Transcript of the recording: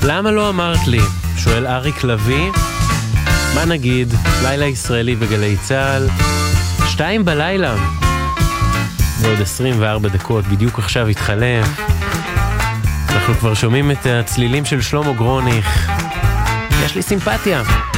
למה לא אמרת לי? שואל אריק לוי. מה נגיד? לילה ישראלי בגלי צהל, 2 בלילה. ועוד 24 דקות, בדיוק עכשיו התחלף. אנחנו כבר שומעים את הצלילים של שלמה גרוניך. יש לי סימפתיה.